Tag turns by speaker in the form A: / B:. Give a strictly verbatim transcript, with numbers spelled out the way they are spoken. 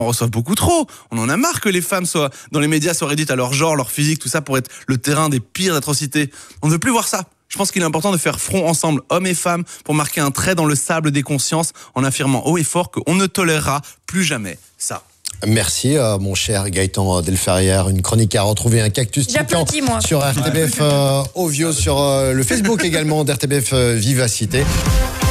A: On reçoit beaucoup trop. On en a marre que les femmes soient dans les médias soient réduites à leur genre, leur physique, tout ça pour être le terrain des pires atrocités. On ne veut plus voir ça. Je pense qu'il est important de faire front ensemble, hommes et femmes, pour marquer un trait dans le sable des consciences en affirmant haut et fort qu'on ne tolérera plus jamais ça.
B: Merci, euh, mon cher Gaëtan Delferrière. Une chronique à retrouver, un cactus piquant sur R T B F euh, Ovio, sur euh, le Facebook également d'R T B F euh, Vivacité.